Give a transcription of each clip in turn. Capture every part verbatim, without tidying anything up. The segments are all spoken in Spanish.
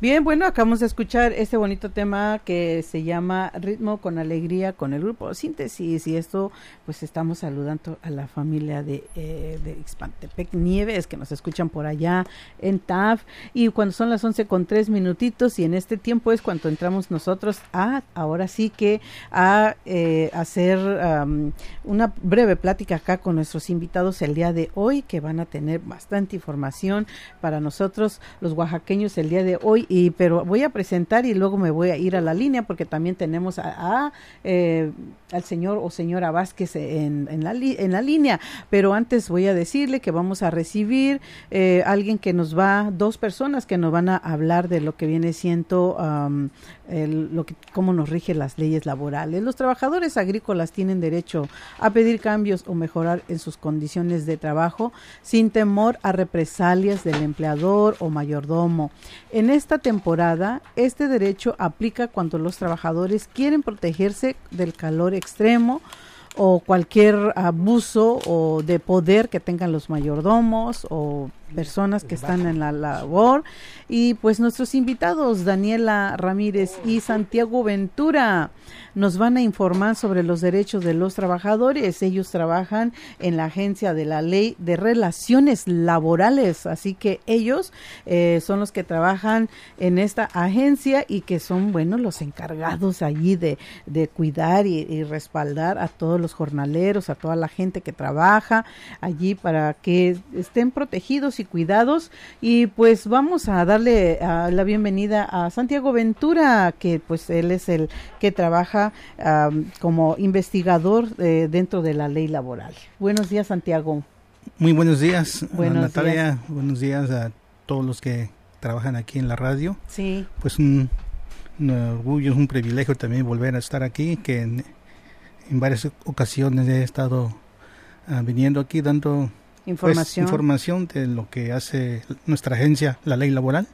Bien, bueno, acabamos de escuchar este bonito tema que se llama Ritmo con Alegría con el grupo Síntesis, y esto pues estamos saludando a la familia de, eh, de Ixpantepec Nieves, que nos escuchan por allá en T A F, y cuando son las once con tres minutitos, y en este tiempo es cuando entramos nosotros a, ahora sí que a eh, hacer um, una breve plática acá con nuestros invitados el día de hoy, que van a tener bastante información para nosotros los oaxaqueños el día de hoy. Y pero voy a presentar y luego me voy a ir a la línea, porque también tenemos a, a eh, al señor o señora Vázquez en, en, la, li, en la línea, pero antes voy a decirle que vamos a recibir eh, alguien que nos va, dos personas que nos van a hablar de lo que viene siendo um, el, lo que, cómo nos rigen las leyes laborales. Los trabajadores agrícolas tienen derecho a pedir cambios o mejorar en sus condiciones de trabajo sin temor a represalias del empleador o mayordomo. En esta temporada, este derecho aplica cuando los trabajadores quieren protegerse del calor extremo o cualquier abuso o de poder que tengan los mayordomos o personas que están en la labor. Y pues nuestros invitados, Daniela Ramírez y Santiago Ventura, nos van a informar sobre los derechos de los trabajadores. Ellos trabajan en la Agencia de la Ley de Relaciones Laborales, así que ellos eh, son los que trabajan en esta agencia y que son, bueno, los encargados allí de, de cuidar y, y respaldar a todos los jornaleros, a toda la gente que trabaja allí para que estén protegidos y cuidados. Y pues vamos a darle uh, la bienvenida a Santiago Ventura, que pues él es el que trabaja um, como investigador eh, dentro de la ley laboral. Buenos días, Santiago. Muy buenos días, buenos Natalia. Días. Buenos días a todos los que trabajan aquí en la radio. Sí. Pues un, un orgullo, es un privilegio también volver a estar aquí, que en, en varias ocasiones he estado uh, viniendo aquí dando información. Pues, información de lo que hace nuestra agencia, la ley laboral,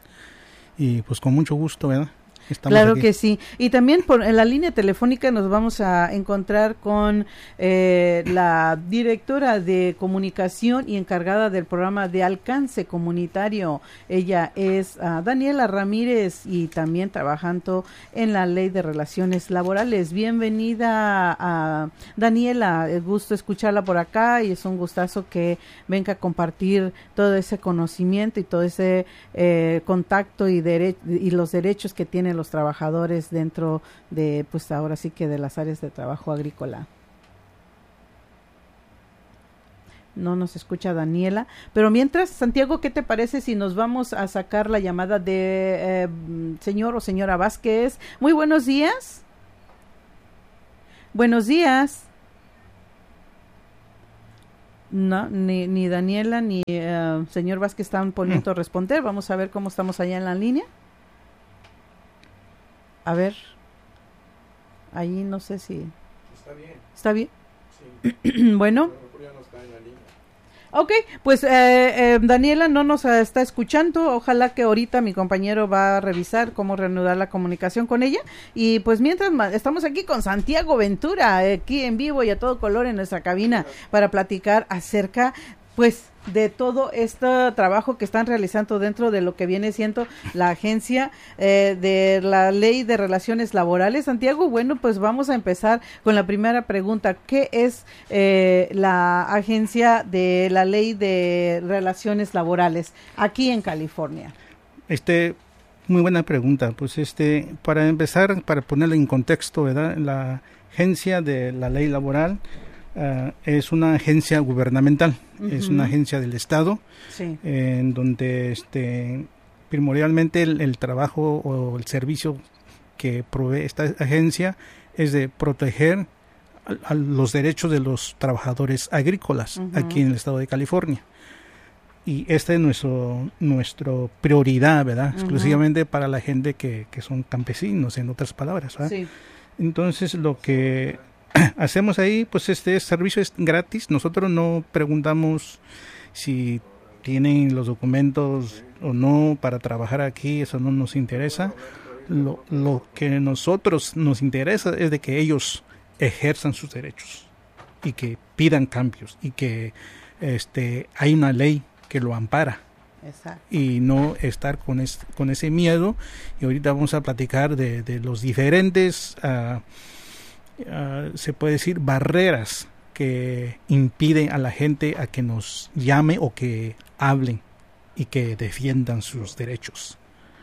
y pues con mucho gusto, ¿verdad? Estamos claro aquí. Que sí. Y también por en la línea telefónica nos vamos a encontrar con eh, la directora de comunicación y encargada del programa de alcance comunitario. Ella es uh, Daniela Ramírez, y también trabajando en la Ley de Relaciones Laborales. Bienvenida a uh, Daniela, es gusto escucharla por acá y es un gustazo que venga a compartir todo ese conocimiento y todo ese eh, contacto y, dere- y los derechos que tienen los trabajadores dentro de, pues ahora sí que de las áreas de trabajo agrícola. No nos escucha Daniela, pero mientras, Santiago, ¿qué te parece si nos vamos a sacar la llamada de eh, señor o señora Vázquez? Muy buenos días. Buenos días. No, ni, ni Daniela ni uh, señor Vázquez están poniendo a responder. Vamos a ver cómo estamos allá en la línea. A ver, ahí no sé si... Está bien. ¿Está bien? Sí. Bueno. Pero no está en la línea. Ok, pues eh, eh, Daniela no nos uh, está escuchando. Ojalá que ahorita mi compañero va a revisar cómo reanudar la comunicación con ella. Y pues mientras ma- estamos aquí con Santiago Ventura, eh, aquí en vivo y a todo color en nuestra cabina, para platicar acerca pues de todo este trabajo que están realizando dentro de lo que viene siendo la agencia eh, de la Ley de Relaciones Laborales. Santiago, bueno, pues vamos a empezar con la primera pregunta. ¿Qué es eh, la agencia de la Ley de Relaciones Laborales aquí en California? Este, muy buena pregunta. Pues este, para empezar, para ponerlo en contexto, ¿verdad? La agencia de la ley laboral Uh, es una agencia gubernamental, uh-huh. Es una agencia del Estado, sí. eh, en donde este, primordialmente el, el trabajo o el servicio que provee esta agencia es de proteger a, a los derechos de los trabajadores agrícolas, uh-huh. Aquí en el Estado de California. Y esta es nuestro, nuestro prioridad, ¿verdad? Uh-huh. Exclusivamente para la gente que, que son campesinos, en otras palabras, ¿verdad? Sí. Entonces, lo que hacemos ahí, pues este servicio es gratis. Nosotros no preguntamos si tienen los documentos o no para trabajar aquí, eso no nos interesa. Lo, lo que nosotros nos interesa es de que ellos ejerzan sus derechos y que pidan cambios y que este hay una ley que lo ampara Exacto. y no estar con, es, con ese miedo. Y ahorita vamos a platicar de, de los diferentes, uh, uh, se puede decir, barreras que impiden a la gente a que nos llame o que hablen y que defiendan sus derechos.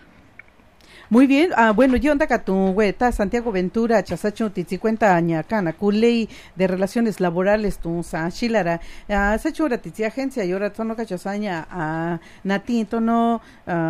Muy bien, ah, bueno, yo anda tu hueta Santiago Ventura, chasacho titzicuenta aña cana, cu ley de relaciones laborales tu sa chilara, ah, sacho ora titzi agencia y ora tono cachasaña a nati tono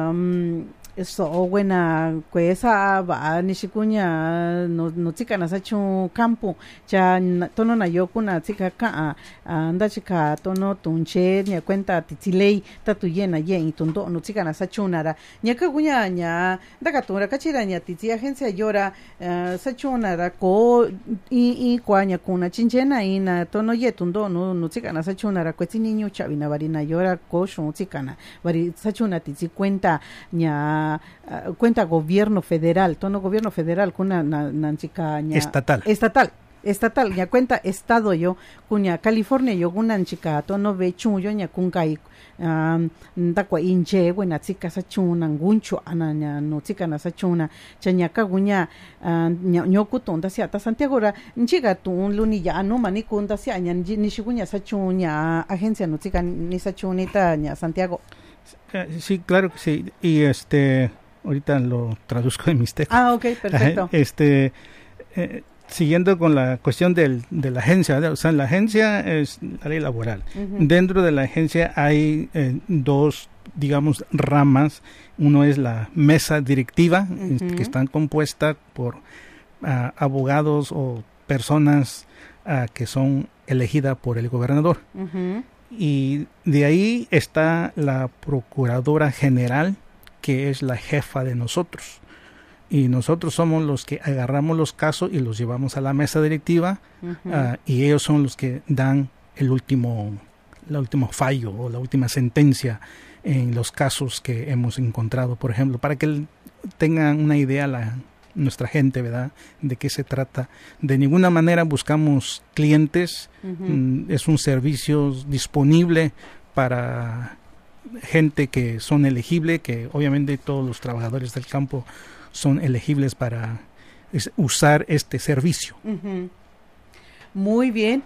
um, eso buena cuesa va nishikunya no no tika na sacho campo cha tono na yokuna tika ka anda chika tono tunche nya cuenta titilei tatu yena yen tundo no tika na sacho nara nya ka gunya nya daga tura kachira nya titi agencia yora sacho nara ko i i kwanya kuna chinchena ina tono ye tundo no no tika na sacho nara kweti niño chavina varina yora ko shon tika na vari sacho na titi cuenta nya Uh, cuenta gobierno federal, tono gobierno federal, kuna na, na chica ña, estatal. Estatal. Estatal, ya cuenta estado yo, kunya California yo gunan chica tono bechu yo nya kunkai um ndakwa inje wena tsika sa chuna nguncho ananya no tsika na sa chuna chanya ka gunya uh, nyoku tonda sia ta Santiago ra nchiga tun luni ya no mani kunda sia nya ni shigunya sa chunya agencia no tsika ni sa chunita nya Santiago. Uh, sí, claro que sí. Y este ahorita lo traduzco de mixteco. Ah, ok, perfecto. Este, eh, siguiendo con la cuestión del, de la agencia, o sea, la agencia es la ley laboral. Uh-huh. Dentro de la agencia hay eh, dos, digamos, ramas. Uno es la mesa directiva, uh-huh. que están compuesta por uh, abogados o personas uh, que son elegidas por el gobernador. Uh-huh. Y de ahí está la procuradora general, que es la jefa de nosotros, y nosotros somos los que agarramos los casos y los llevamos a la mesa directiva, uh-huh. uh, y ellos son los que dan el último, el último fallo o la última sentencia en los casos que hemos encontrado, por ejemplo, para que tengan una idea la nuestra gente, ¿verdad?, de qué se trata. De ninguna manera buscamos clientes, uh-huh. mm, es un servicio disponible para gente que son elegibles, que obviamente todos los trabajadores del campo son elegibles para es, usar este servicio. Uh-huh. Muy bien.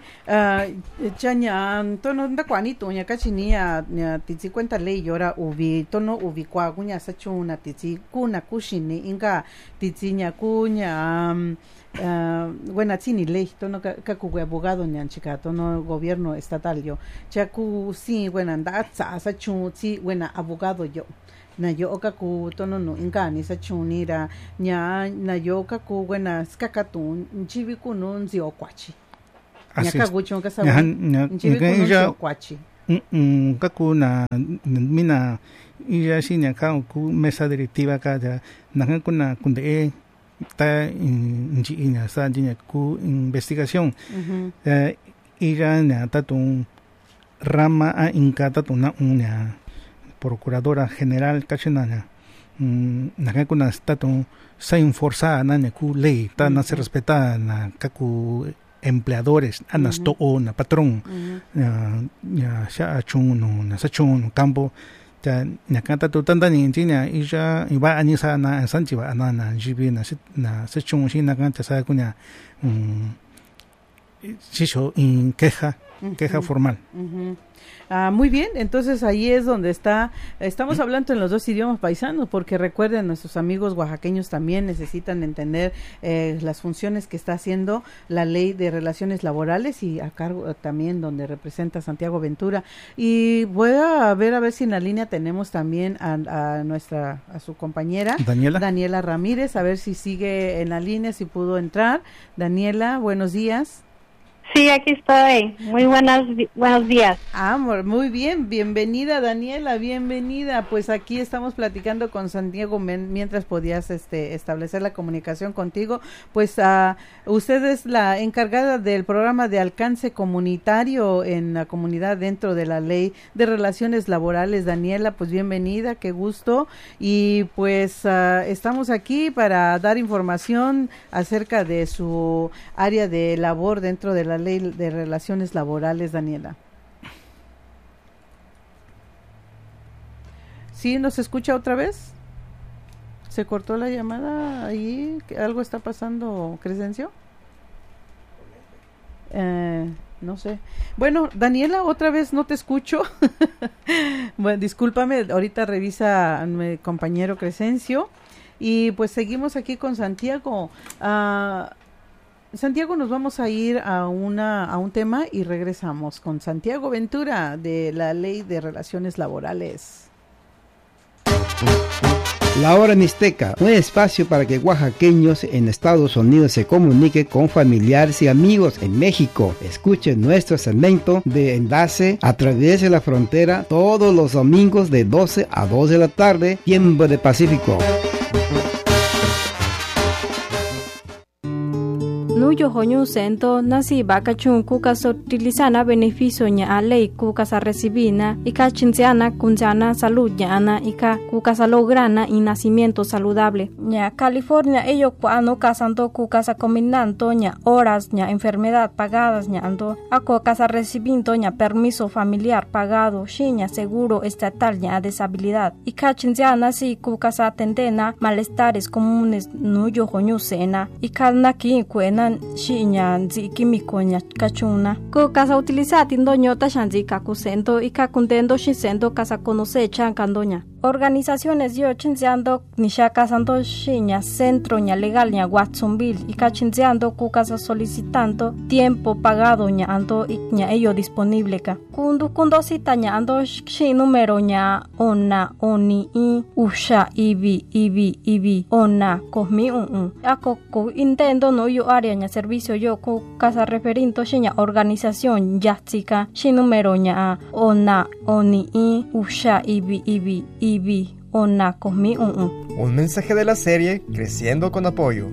Chanya tono nda kwani to nya kachinia nya titsi cuenta lei yora ubi tono ubi kwa gunya sachuna titsi kuna kushini inga titsi nya kunya buena tini lei tono ka ku abogado nya chika tono gobierno estatal yo chaku si buena nda sa sachu si buena abogado yo na yo ka ku tono no ingani sachunira nya na yo ka ku buena skakatun chibi kunun zio kwachi nyaka gucho ngasa nchibi kuno kwachi kaku na mina iya si nyaka ku mesa directiva ka ja na kuna kunde ta nchi ina sa jinya ku investigación ira na tatun rama a inkata tuna una procuradora general kachinana na kuna tatun sa enforzada na ku ley ta na se respeta na kaku empleadores anas uh-huh. to na patrón ya ya sha chung no na sa chung campo ya na kanta to tanda ni jinya ija iba ani sa na sanchi ba na na jibi na na sa chung shi na kanta sa kunya um shisho in queja queja uh-huh. formal. Uh-huh. Ah, muy bien, entonces ahí es donde está, estamos hablando en los dos idiomas paisanos, porque recuerden, nuestros amigos oaxaqueños también necesitan entender eh, las funciones que está haciendo la ley de relaciones laborales, y a cargo también donde representa Santiago Ventura. Y voy a ver a ver si en la línea tenemos también a, a nuestra, a su compañera Daniela. Daniela Ramírez, a ver si sigue en la línea, si pudo entrar. Daniela, buenos días. Sí, aquí estoy. Muy buenas, buenos días. Ah, muy bien, bienvenida Daniela, bienvenida. Pues aquí estamos platicando con Santiago mientras podías este, establecer la comunicación contigo. Pues uh, usted es la encargada del programa de alcance comunitario en la comunidad dentro de la Ley de Relaciones Laborales. Daniela, pues bienvenida, qué gusto. Y pues uh, estamos aquí para dar información acerca de su área de labor dentro de la Ley de Relaciones Laborales, Daniela. ¿Sí nos escucha otra vez? ¿Se cortó la llamada ahí? ¿Algo está pasando, Crescencio? Eh, no sé. Bueno, Daniela, otra vez no te escucho. Bueno, discúlpame, ahorita revisa a mi compañero Crescencio. Y pues seguimos aquí con Santiago. Uh, Santiago, nos vamos a ir a una a un tema y regresamos con Santiago Ventura de la Ley de Relaciones Laborales. La Hora Mixteca, un espacio para que oaxaqueños en Estados Unidos se comuniquen con familiares y amigos en México. Escuchen nuestro segmento de enlace a través de la frontera todos los domingos de doce a dos de la tarde, tiempo de Pacífico. Nuyo hoñu sento nasi baka chun kuka so utilizana beneficio nya alei kuka sa recibina ika chinziana kunziana salud nya ana ika kuka sa lograna y nacimiento saludable nya California ello cuando casanto kuka sa combinando nya horas nya enfermedad pagadas nya ando ako casa recibiendo nya permiso familiar pagado shinya seguro estatal nya deshabilidad ika chinziana si kuka sa tendena malestares comunes nuyo hoñu sena ika naki kuena shinya nzi kimiko nya kachuna ko casa utilizar tindo nyota shanzi kakusento y kakuntendo shisendo casa conocecha candoña organizaciones yo chinziando nisha casando shinya centro nya legal nya Watsonville y cachinziando ku casa solicitando tiempo pagado nya ando y nya ello disponible ka kundu kundo sita nya ando shi número nya ona oni i usha ibi ibi ibi ona komi un un ako ko intendo no yo área nya servicio yo ku casa referindo shinya organización yatsika shi número nya ona oni i usha ibi ibi ibi ona komi un un. Un mensaje de la serie Creciendo con Apoyo.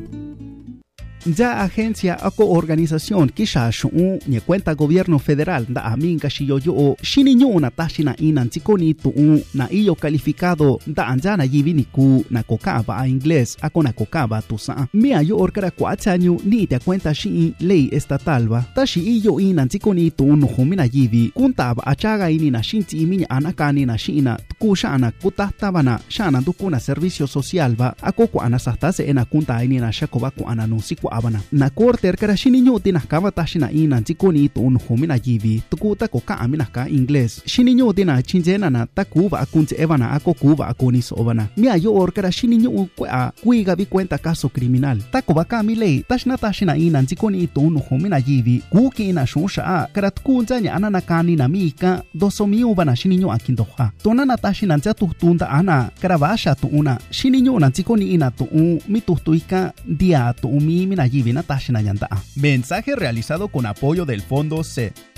Ya agencia ako organización kisha shu'u ni cuenta gobierno federal da aminga shiyoyo o shininyo na tashina inan tikoni tu'u na iyo calificado da anjana yibini ku na kokaba a inglés ako na kokaba tusa mia yo orkara kuachanyu ni te cuenta shi ley estatal ba tashi iyo inan tikoni tu'u no humina yibi kuntaba achaga ini na shinti iminya anakani na shina kushana kutahtabana shana dukuna servicio social ba ako ku anasastase ena kunta ini na shakoba ku ananusi abana na korter kara shininyo tinakaba tashina ina tikoni to un homina yivi tukuta ko ka amina ka inglés shininyo tina chinjena na takuba akunze evana ako kuba akoni sobana mia yo or kara shininyo kwa kuiga bi cuenta caso criminal takuba ka milei tashna tashina ina tikoni to un homina yivi kuki ina shusha kara tukunzanya anana kani na mika dosomiu bana shininyo akindoha tonana tashina nzatu tunda ana kara basha tu una shininyo na tikoni ina to un mitustuika dia to umi. Mensaje realizado con apoyo del Fondo C.